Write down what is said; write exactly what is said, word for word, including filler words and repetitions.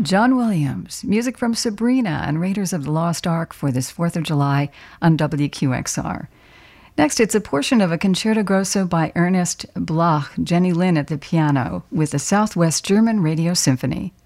John Williams, music from Sabrina and Raiders of the Lost Ark for this fourth of July on W Q X R. Next, it's a portion of a concerto grosso by Ernest Bloch, Jenny Lin at the piano, with the Southwest German Radio Symphony.